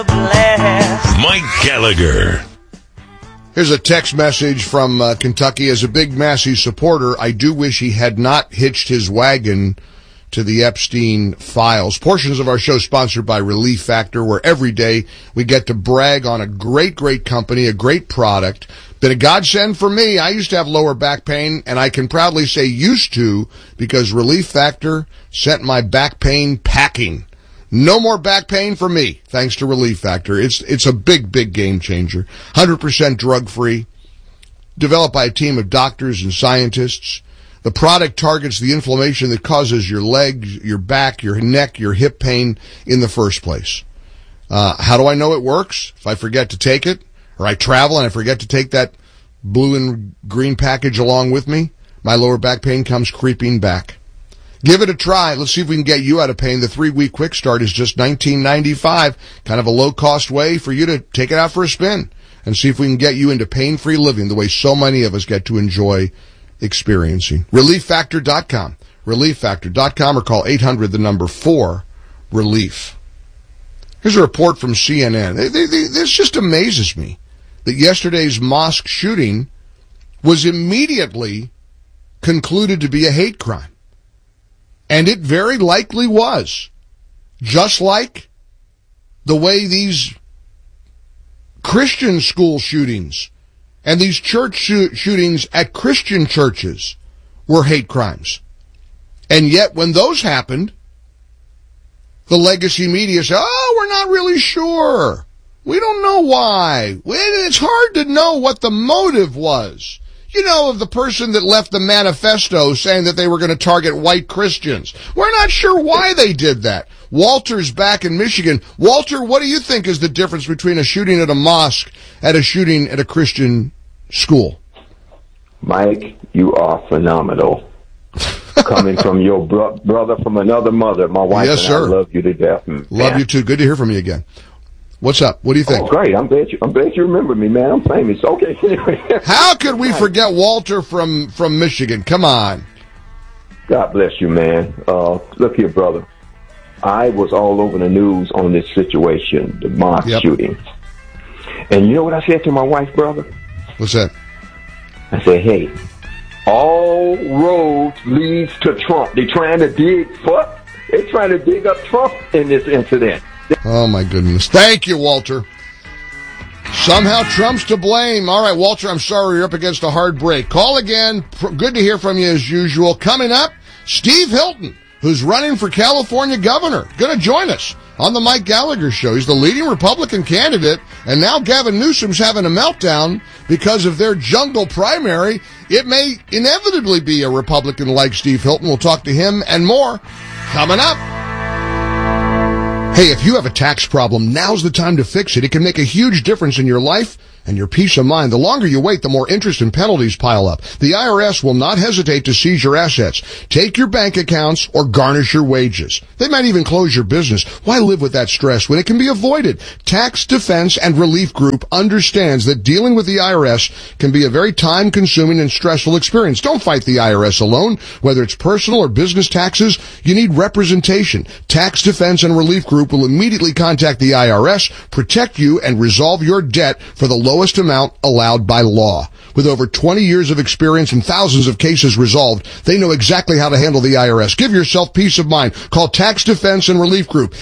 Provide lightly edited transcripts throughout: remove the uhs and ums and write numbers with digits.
Mike Gallagher. Here's a text message from Kentucky. As a big Massey supporter, I do wish he had not hitched his wagon to the Epstein files. Portions of our show sponsored by Relief Factor, where every day we get to brag on a great, great company, a great product. Been a godsend for me. I used to have lower back pain, and I can proudly say used to, because Relief Factor sent my back pain packing. No more back pain for me, thanks to Relief Factor. It's a big, big game changer. 100% drug-free, developed by a team of doctors and scientists. The product targets the inflammation that causes your legs, your back, your neck, your hip pain in the first place. How do I know it works? If I forget to take it, or I travel and I forget to take that blue and green package along with me, my lower back pain comes creeping back. Give it a try. Let's see if we can get you out of pain. The 3-week quick start is just $19.95. Kind of a low-cost way for you to take it out for a spin and see if we can get you into pain-free living the way so many of us get to enjoy experiencing. ReliefFactor.com. ReliefFactor.com, or call 800-4-RELIEF. Here's a report from CNN. This just amazes me that yesterday's mosque shooting was immediately concluded to be a hate crime. And it very likely was. Just like the way these Christian school shootings and these church shootings at Christian churches were hate crimes. And yet when those happened, the legacy media said, oh, we're not really sure. We don't know why. It's hard to know what the motive was. You know, of the person that left the manifesto saying that they were going to target white Christians. We're not sure why they did that. Walter's back in Michigan. Walter, what do you think is the difference between a shooting at a mosque and a shooting at a Christian school? Mike, you are phenomenal. Coming from your brother from another mother, my wife, yes, and sir. I love you to death. Man. Love you too. Good to hear from you again. What's up? What do you think? Oh, great. I'm glad you remember me, man. I'm famous. Okay. How could we forget Walter from Michigan? Come on. God bless you, man. Look here, brother. I was all over the news on this situation, the mosque shooting. And you know what I said to my wife, brother? What's that? I said, hey, all roads leads to Trump. They're trying to dig up Trump in this incident. Oh, my goodness. Thank you, Walter. Somehow Trump's to blame. All right, Walter, I'm sorry you're up against a hard break. Call again. Good to hear from you as usual. Coming up, Steve Hilton, who's running for California governor, going to join us on the Mike Gallagher Show. He's the leading Republican candidate, and now Gavin Newsom's having a meltdown because of their jungle primary. It may inevitably be a Republican like Steve Hilton. We'll talk to him and more coming up. Hey, if you have a tax problem, now's the time to fix it. It can make a huge difference in your life and your peace of mind. The longer you wait, the more interest and penalties pile up. The IRS will not hesitate to seize your assets, take your bank accounts, or garnish your wages. They might even close your business. Why live with that stress when it can be avoided? Tax Defense and Relief Group understands that dealing with the IRS can be a very time-consuming and stressful experience. Don't fight the IRS alone. Whether it's personal or business taxes, you need representation. Tax Defense and Relief Group will immediately contact the IRS, protect you, and resolve your debt for the lowest amount allowed by law. With over 20 years of experience and thousands of cases resolved, they know exactly how to handle the IRS. Give yourself peace of mind. Call Tax Defense and Relief Group.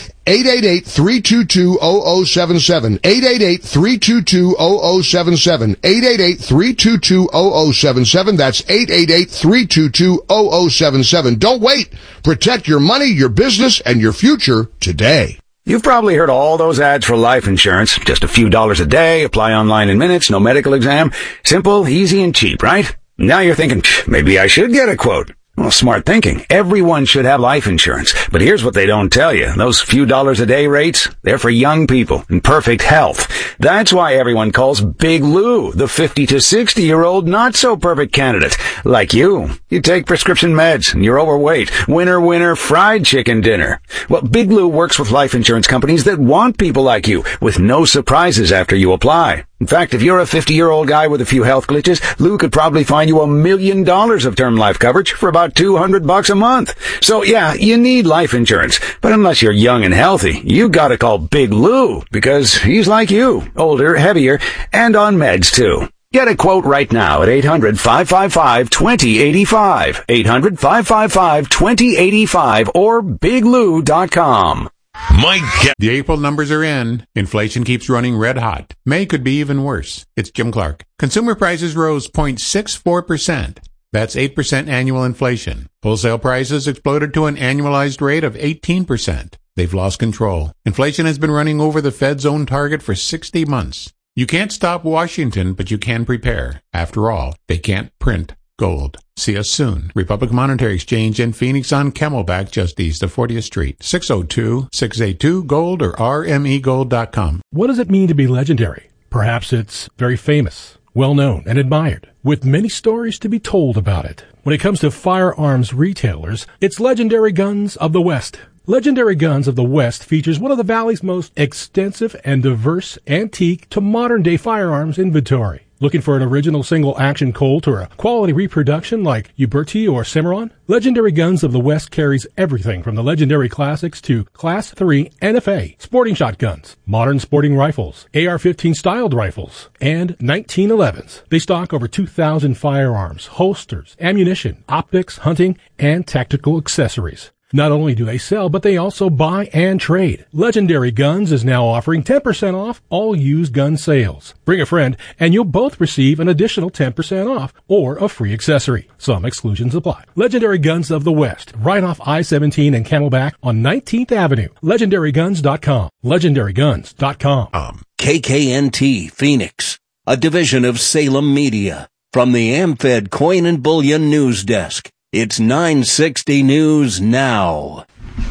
888-322-0077. 888-322-0077. 888-322-0077. That's 888-322-0077. Don't wait. Protect your money, your business, and your future today. You've probably heard all those ads for life insurance. Just a few dollars a day, apply online in minutes, no medical exam. Simple, easy, and cheap, right? Now you're thinking, maybe I should get a quote. Well, smart thinking. Everyone should have life insurance. But here's what they don't tell you. Those few dollars a day rates, they're for young people in perfect health. That's why everyone calls Big Lou the 50 to 60-year-old not-so-perfect candidate. Like you. You take prescription meds, and you're overweight. Winner, winner, fried chicken dinner. Well, Big Lou works with life insurance companies that want people like you, with no surprises after you apply. In fact, if you're a 50-year-old guy with a few health glitches, Lou could probably find you $1 million of term life coverage for about $200 a month. So yeah, you need life insurance. But unless you're young and healthy, you gotta call Big Lou, because he's like you, older, heavier, and on meds too. Get a quote right now at 800-555-2085, 800-555-2085, or biglou.com. The April numbers are in. Inflation keeps running red hot. May could be even worse. It's Jim Clark. Consumer prices rose 0.64%. That's 8% annual inflation. Wholesale prices exploded to an annualized rate of 18%. They've lost control. Inflation has been running over the Fed's own target for 60 months. You can't stop Washington, but you can prepare. After all, they can't print gold. See us soon. Republic Monetary Exchange in Phoenix on Camelback, just east of 40th Street. 602-682-GOLD or rmegold.com. What does it mean to be legendary? Perhaps it's very famous, well-known, and admired, with many stories to be told about it. When it comes to firearms retailers, it's Legendary Guns of the West. Legendary Guns of the West features one of the Valley's most extensive and diverse antique to modern-day firearms inventory. Looking for an original single-action Colt or a quality reproduction like Uberti or Cimarron? Legendary Guns of the West carries everything from the legendary classics to Class 3 NFA, sporting shotguns, modern sporting rifles, AR-15 styled rifles, and 1911s. They stock over 2,000 firearms, holsters, ammunition, optics, hunting, and tactical accessories. Not only do they sell, but they also buy and trade. Legendary Guns is now offering 10% off all used gun sales. Bring a friend, and you'll both receive an additional 10% off or a free accessory. Some exclusions apply. Legendary Guns of the West, right off I-17 and Camelback on 19th Avenue. LegendaryGuns.com. LegendaryGuns.com. KKNT Phoenix, a division of Salem Media. From the AmFed Coin and Bullion News Desk. It's 960 News Now.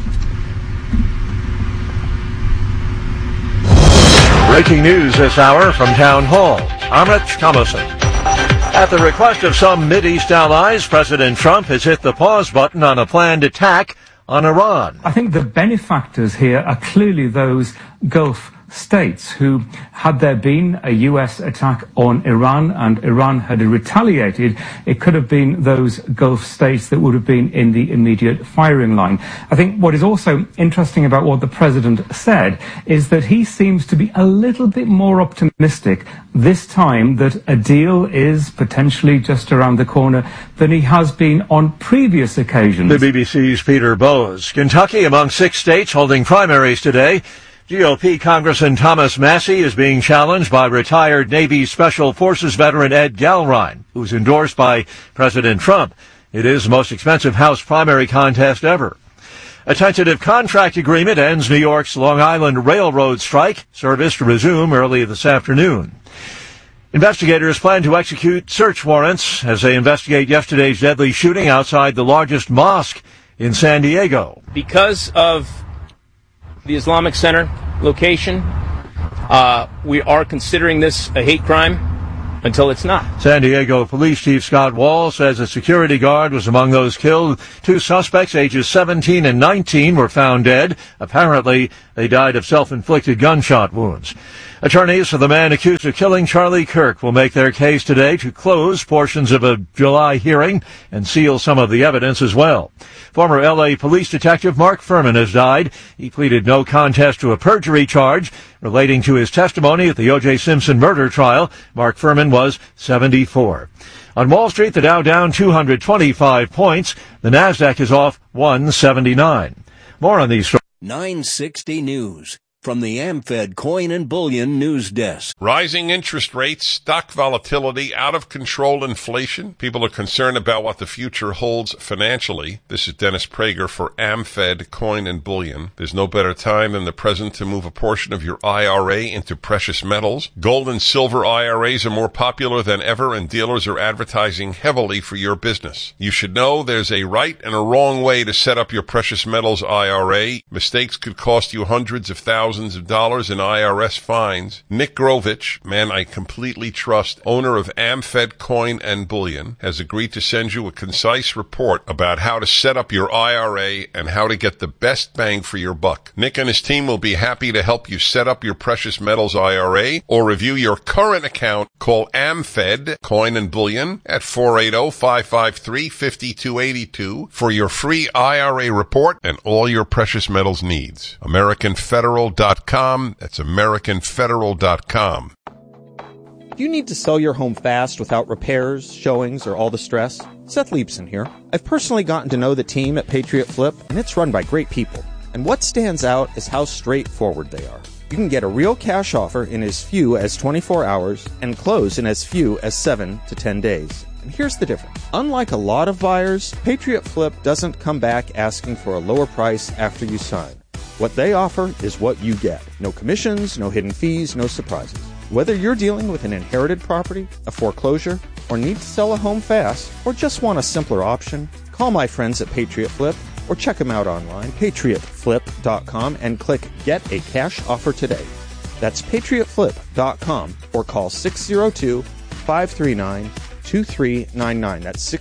Breaking news this hour from Town Hall. Amit Thomason. At the request of some Mideast allies, President Trump has hit the pause button on a planned attack on Iran. I think the benefactors here are clearly those Gulf states who, had there been a U.S. attack on Iran and Iran had retaliated, it could have been those Gulf states that would have been in the immediate firing line. I think what is also interesting about what the president said is that he seems to be a little bit more optimistic this time that a deal is potentially just around the corner than he has been on previous occasions. The BBC's Peter Bowes. Kentucky among 6 states holding primaries today. GOP Congressman Thomas Massie is being challenged by retired Navy Special Forces veteran Ed Galrine, who's endorsed by President Trump. It is the most expensive House primary contest ever. A tentative contract agreement ends New York's Long Island Railroad strike, service to resume early this afternoon. Investigators plan to execute search warrants as they investigate yesterday's deadly shooting outside the largest mosque in San Diego. Because of the Islamic Center location, we are considering this a hate crime until it's not. San Diego Police Chief Scott Wall says a security guard was among those killed. 2 suspects, ages 17 and 19, were found dead. Apparently, they died of self-inflicted gunshot wounds. Attorneys for the man accused of killing Charlie Kirk will make their case today to close portions of a July hearing and seal some of the evidence as well. Former L.A. police detective Mark Furman has died. He pleaded no contest to a perjury charge relating to his testimony at the O.J. Simpson murder trial. Mark Furman was 74. On Wall Street, the Dow down 225 points. The Nasdaq is off 179. More on these stories. 960 News. From the AmFed Coin and Bullion News Desk. Rising interest rates, stock volatility, out of control inflation. People are concerned about what the future holds financially. This is Dennis Prager for AmFed Coin and Bullion. There's no better time than the present to move a portion of your IRA into precious metals. Gold and silver IRAs are more popular than ever, and dealers are advertising heavily for your business. You should know there's a right and a wrong way to set up your precious metals IRA. Mistakes could cost you hundreds of thousands thousands of dollars in IRS fines. Nick Grovich, man I completely trust, owner of AmFed Coin and Bullion, has agreed to send you a concise report about how to set up your IRA and how to get the best bang for your buck. Nick and his team will be happy to help you set up your precious metals IRA or review your current account. Call AmFed Coin and Bullion at 480-553-5282 for your free IRA report and all your precious metals needs. AmericanFederal.com. That's AmericanFederal.com. Do you need to sell your home fast without repairs, showings, or all the stress? Seth Leibson here. I've personally gotten to know the team at Patriot Flip, and it's run by great people. And what stands out is how straightforward they are. You can get a real cash offer in as few as 24 hours and close in as few as 7 to 10 days. And here's the difference. Unlike a lot of buyers, Patriot Flip doesn't come back asking for a lower price after you sign. What they offer is what you get. No commissions, no hidden fees, no surprises. Whether you're dealing with an inherited property, a foreclosure, or need to sell a home fast, or just want a simpler option, call my friends at Patriot Flip or check them out online, patriotflip.com, and click Get a Cash Offer today. That's patriotflip.com or call 602-539-2399. That's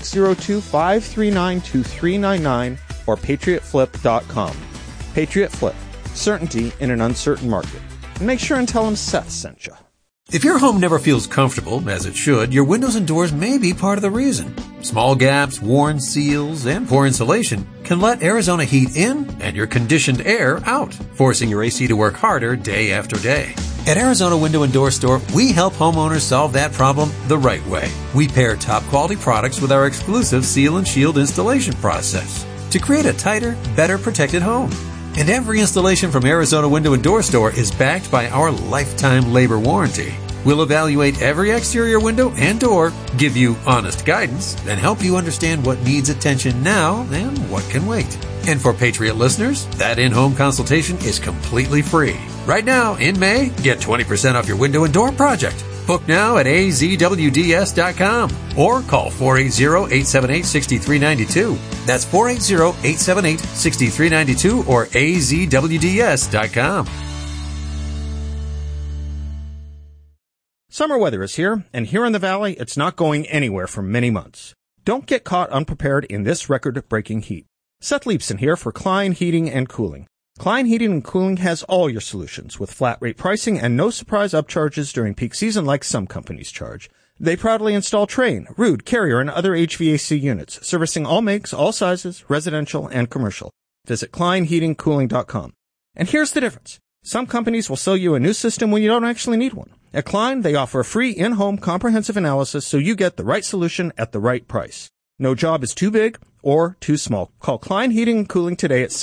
602-539-2399 or patriotflip.com. Patriot Flip. Certainty in an uncertain market. And make sure and tell them Seth sent you. If your home never feels comfortable, as it should, your windows and doors may be part of the reason. Small gaps, worn seals, and poor insulation can let Arizona heat in and your conditioned air out, forcing your AC to work harder day after day. At Arizona Window and Door Store, we help homeowners solve that problem the right way. We pair top quality products with our exclusive Seal and Shield installation process to create a tighter, better protected home. And every installation from Arizona Window and Door Store is backed by our lifetime labor warranty. We'll evaluate every exterior window and door, give you honest guidance, and help you understand what needs attention now and what can wait. And for Patriot listeners, that in-home consultation is completely free. Right now, in May, get 20% off your window and door project. Book now at azwds.com or call 480-878-6392. That's 480-878-6392 or azwds.com. Summer weather is here, and here in the Valley, it's not going anywhere for many months. Don't get caught unprepared in this record-breaking heat. Seth Leibson here for Klein Heating and Cooling. Klein Heating and Cooling has all your solutions with flat rate pricing and no surprise upcharges during peak season like some companies charge. They proudly install Trane, Ruud, Carrier, and other HVAC units, servicing all makes, all sizes, residential and commercial. Visit KleinHeatingCooling.com. And here's the difference. Some companies will sell you a new system when you don't actually need one. At Klein, they offer a free in-home comprehensive analysis so you get the right solution at the right price. No job is too big or too small. Call Klein Heating and Cooling today at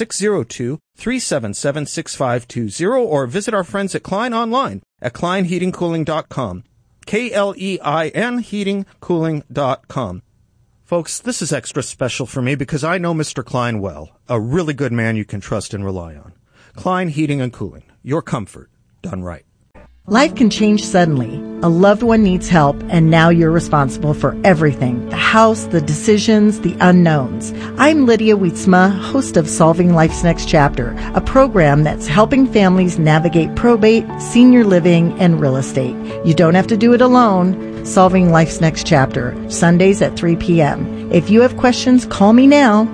602-377-6520 or visit our friends at Klein online at KleinHeatingCooling.com. KLEIN heatingcooling.com. Folks, this is extra special for me because I know Mr. Klein well, a really good man you can trust and rely on. Klein Heating and Cooling, your comfort done right. Life can change suddenly. A loved one needs help, and now you're responsible for everything. The house, the decisions, the unknowns. I'm Lydia Wietzma, host of Solving Life's Next Chapter, a program that's helping families navigate probate, senior living, and real estate. You don't have to do it alone. Solving Life's Next Chapter, Sundays at 3 p.m. If you have questions, call me now,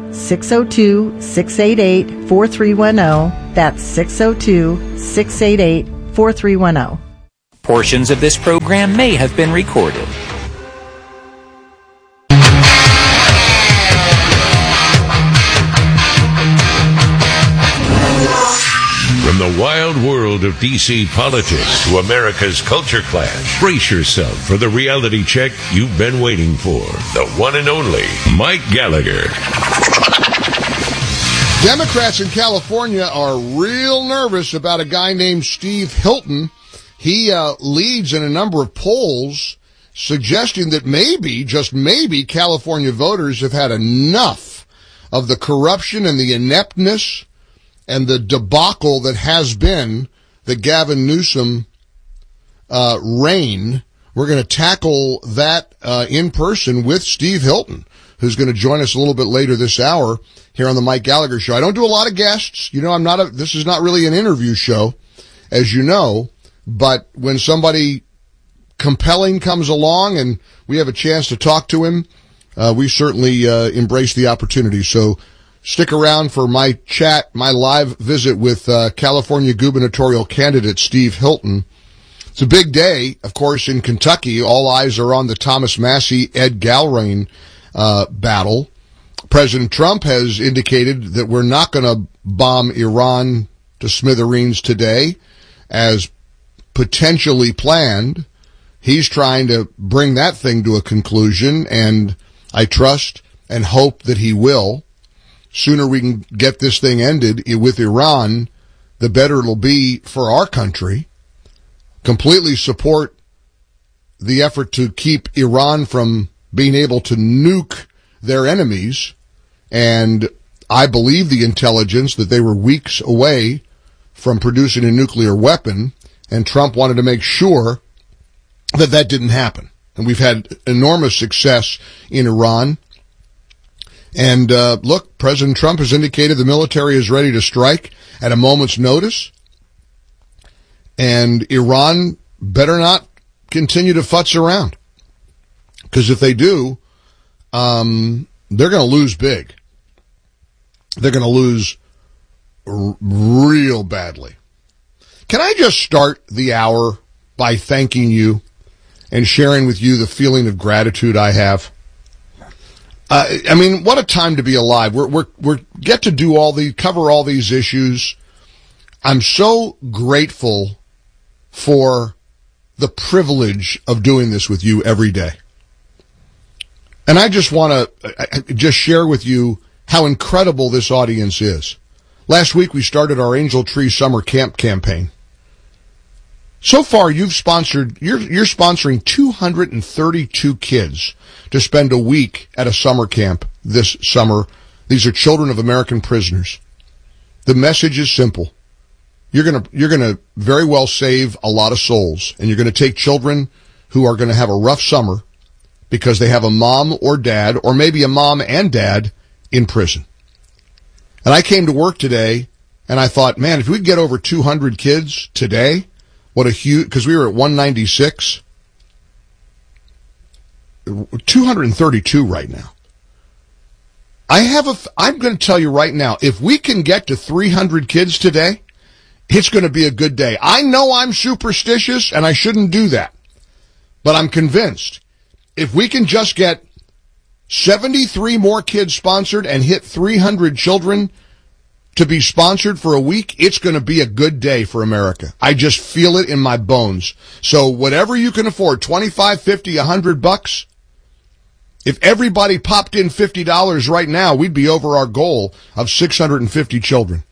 602-688-4310. That's 602-688-4310. Portions of this program may have been recorded. From the wild world of D.C. politics to America's culture clash, brace yourself for the reality check you've been waiting for. The one and only Mike Gallagher. Democrats in California are real nervous about a guy named Steve Hilton. He leads in a number of polls suggesting that maybe, just maybe, California voters have had enough of the corruption and the ineptness and the debacle that has been the Gavin Newsom reign. We're going to tackle that in person with Steve Hilton, who's going to join us a little bit later this hour here on the Mike Gallagher Show. I don't do a lot of guests. You know, this is not really an interview show. as you know, but when somebody compelling comes along and we have a chance to talk to him, we certainly embrace the opportunity. So stick around for my chat, my live visit with California gubernatorial candidate Steve Hilton. It's a big day, of course, in Kentucky. All eyes are on the Thomas Massie, Ed Galbraith battle. President Trump has indicated that we're not going to bomb Iran to smithereens today, as potentially planned. He's trying to bring that thing to a conclusion, and I trust and hope that he will. Sooner we can get this thing ended with Iran, the better it'll be for our country. Completely support the effort to keep Iran from being able to nuke their enemies, and I believe the intelligence that they were weeks away from producing a nuclear weapon, and Trump wanted to make sure that that didn't happen. And we've had enormous success in Iran. And look, President Trump has indicated the military is ready to strike at a moment's notice. And Iran better not continue to futz around. Because if they do, they're going to lose big. They're going to lose real badly. Can I just start the hour by thanking you and sharing with you the feeling of gratitude I have? I mean, what a time to be alive. We're get to do cover all these issues. I'm so grateful for the privilege of doing this with you every day. And I just want to just share with you how incredible this audience is. Last week we started our Angel Tree Summer Camp campaign. So far you're sponsoring 232 kids to spend a week at a summer camp this summer. These are children of American prisoners. The message is simple. You're gonna very well save a lot of souls, and you're gonna take children who are gonna have a rough summer because they have a mom or dad, or maybe a mom and dad, in prison. And I came to work today, and I thought, man, if we could get over 200 kids today, what a huge, because we were at 196, 232 right now. I'm going to tell you right now, if we can get to 300 kids today, it's going to be a good day. I know I'm superstitious, and I shouldn't do that. But I'm convinced, if we can just get 73 more kids sponsored and hit 300 children to be sponsored for a week, it's going to be a good day for America. I just feel it in my bones. So whatever you can afford, $25, $50, $100, if everybody popped in $50 right now, we'd be over our goal of 650 children.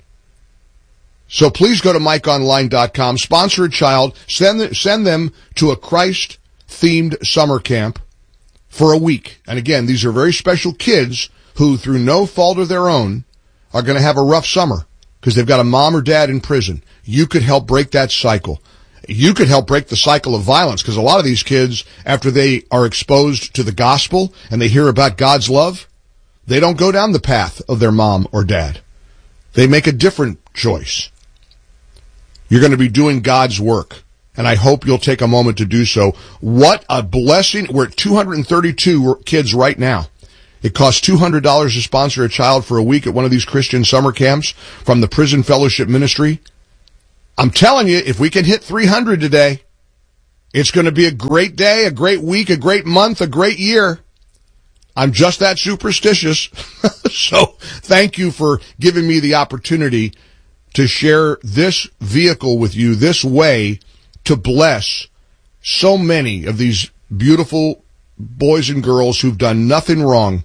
So please go to MikeOnline.com, sponsor a child, send them to a Christ-themed summer camp for a week. And again, these are very special kids who, through no fault of their own, are going to have a rough summer because they've got a mom or dad in prison. You could help break that cycle. You could help break the cycle of violence, because a lot of these kids, after they are exposed to the gospel and they hear about God's love, they don't go down the path of their mom or dad. They make a different choice. You're going to be doing God's work, and I hope you'll take a moment to do so. What a blessing. We're at 232 kids right now. It costs $200 to sponsor a child for a week at one of these Christian summer camps from the Prison Fellowship Ministry. I'm telling you, if we can hit 300 today, it's going to be a great day, a great week, a great month, a great year. I'm just that superstitious. So thank you for giving me the opportunity to share this vehicle with you, this way to bless so many of these beautiful boys and girls who've done nothing wrong.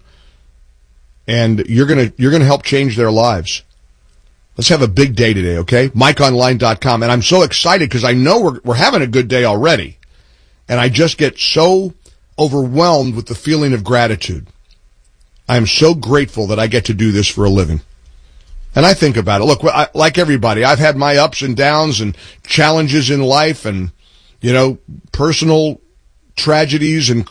And you're gonna help change their lives. Let's have a big day today, okay? MikeOnline.com. And I'm so excited because I know we're having a good day already. And I just get so overwhelmed with the feeling of gratitude. I am so grateful that I get to do this for a living. And I think about it. Look, like everybody, I've had my ups and downs and challenges in life and, personal tragedies and,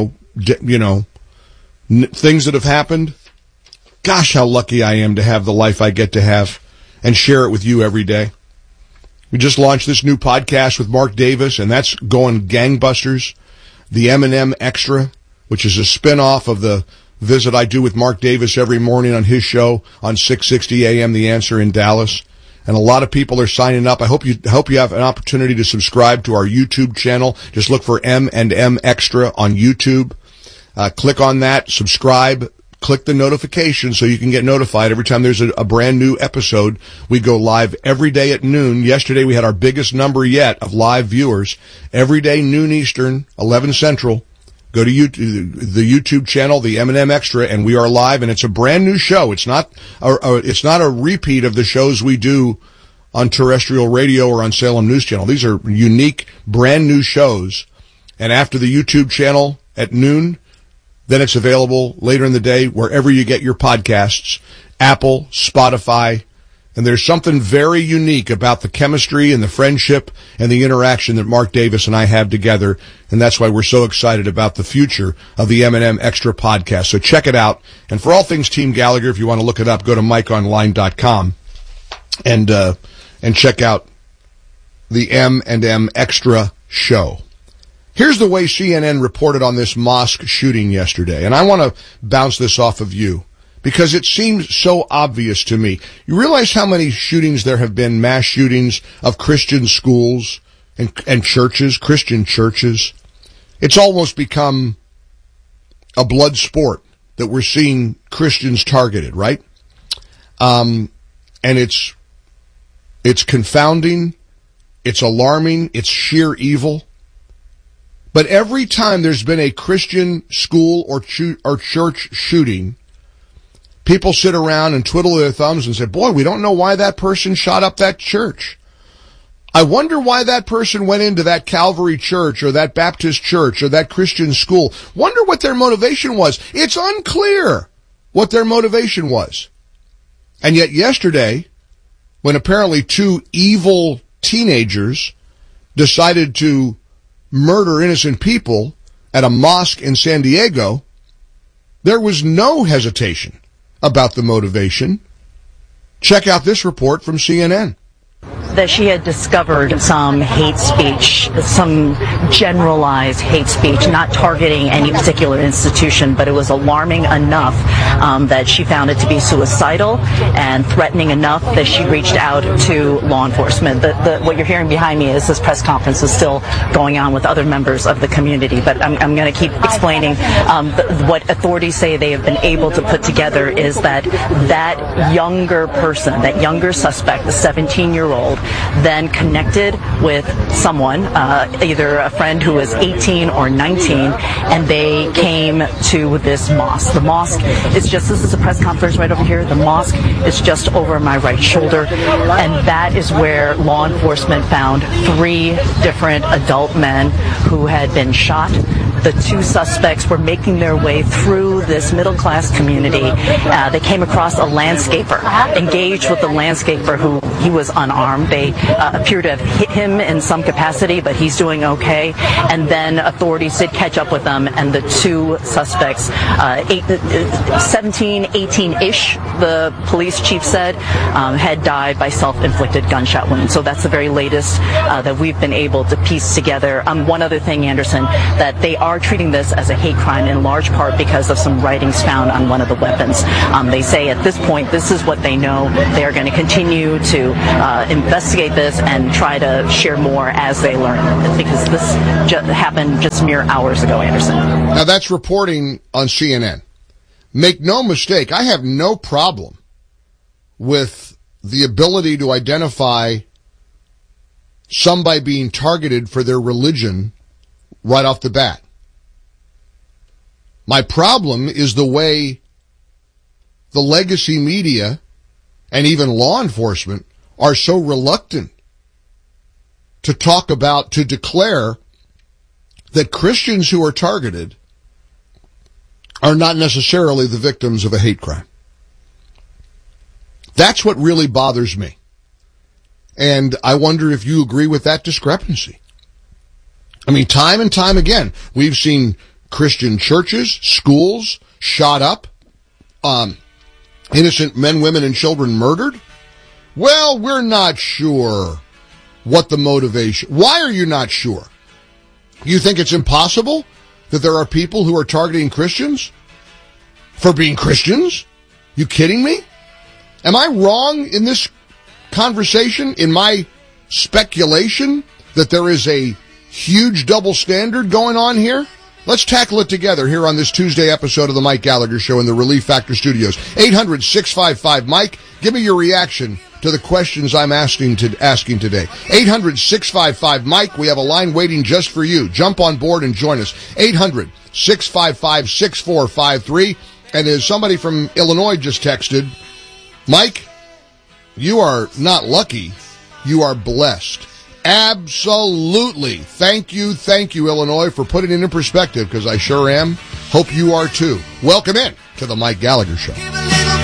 things that have happened. Gosh, how lucky I am to have the life I get to have and share it with you every day. We just launched this new podcast with Mark Davis, and that's going gangbusters. The M&M Extra, which is a spinoff of the visit I do with Mark Davis every morning on his show on 660 AM The Answer in Dallas. And a lot of people are signing up. I hope you have an opportunity to subscribe to our YouTube channel. Just look for M&M Extra on YouTube. Click on that, subscribe, click the notification so you can get notified every time there's a brand new episode. We go live every day at noon. Yesterday we had our biggest number yet of live viewers. Every day, noon Eastern, 11 Central. Go to the YouTube channel, the M&M Extra, and we are live, and it's a brand new show. It's not a repeat of the shows we do on terrestrial radio or on Salem News Channel. These are unique, brand new shows. And after the YouTube channel at noon, then it's available later in the day wherever you get your podcasts, Apple, Spotify. And there's something very unique about the chemistry and the friendship and the interaction that Mark Davis and I have together, and that's why we're so excited about the future of the M&M Extra podcast. So check it out. And for all things Team Gallagher, if you want to look it up, go to MikeOnline.com and check out the M&M Extra show. Here's the way CNN reported on this mosque shooting yesterday, and I want to bounce this off of you, because it seems so obvious to me. You realize how many shootings there have been, mass shootings of Christian schools and churches, Christian churches? It's almost become a blood sport that we're seeing Christians targeted, right? And it's confounding, it's alarming, it's sheer evil. But every time there's been a Christian school or church shooting, people sit around and twiddle their thumbs and say, boy, we don't know why that person shot up that church. I wonder why that person went into that Calvary church or that Baptist church or that Christian school. Wonder what their motivation was. It's unclear what their motivation was. And yet yesterday, when apparently two evil teenagers decided to murder innocent people at a mosque in San Diego, there was no hesitation about the motivation. Check out this report from CNN. That she had discovered some hate speech, some generalized hate speech, not targeting any particular institution, but it was alarming enough that she found it to be suicidal and threatening enough that she reached out to law enforcement. What you're hearing behind me is this press conference is still going on with other members of the community, but I'm going to keep explaining. What authorities say they have been able to put together is that younger person, that younger suspect, the 17-year-old, then connected with someone, either a friend who was 18 or 19, and they came to this mosque. The mosque is this is a press conference right over here. The mosque is just over my right shoulder, and that is where law enforcement found 3 different adult men who had been shot. The 2 suspects were making their way through this middle-class community. They came across a landscaper, engaged with the landscaper who he was unarmed. They appear to have hit him in some capacity, but he's doing okay. And then authorities did catch up with them, and the 2 suspects, 17, 18-ish, the police chief said, had died by self-inflicted gunshot wounds. So that's the very latest that we've been able to piece together. One other thing, Anderson, that they are treating this as a hate crime in large part because of some writings found on one of the weapons. They say at this point, this is what they know. They are going to continue to investigate this and try to share more as they learn, because this happened just mere hours ago, Anderson. Now that's reporting on CNN. Make no mistake, I have no problem with the ability to identify somebody being targeted for their religion right off the bat. My problem is the way the legacy media and even law enforcement are so reluctant to declare that Christians who are targeted are not necessarily the victims of a hate crime. That's what really bothers me. And I wonder if you agree with that discrepancy. I mean, time and time again, we've seen Christian churches, schools shot up, innocent men, women, and children murdered. Well, we're not sure what the motivation. Why are you not sure? You think it's impossible that there are people who are targeting Christians for being Christians? You kidding me? Am I wrong in this conversation, in my speculation that there is a huge double standard going on here? Let's tackle it together here on this Tuesday episode of the Mike Gallagher Show in the Relief Factor Studios. 800-655-MIKE. Give me your reaction to the questions I'm asking today. 800-655-MIKE. We have a line waiting just for you. Jump on board and join us. 800-655-6453. And as somebody from Illinois just texted, Mike, you are not lucky. You are blessed. Absolutely. Thank you, Illinois, for putting it in perspective, because I sure am. Hope you are too. Welcome in to the Mike Gallagher Show.